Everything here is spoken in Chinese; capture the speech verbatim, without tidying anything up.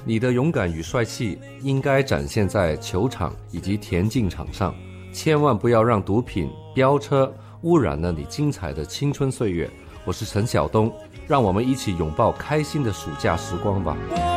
你的勇敢与帅气应该展现在球场以及田径场上，千万不要让毒品、飙车污染了你精彩的青春岁月。我是陈晓东，让我们一起拥抱开心的暑假时光吧。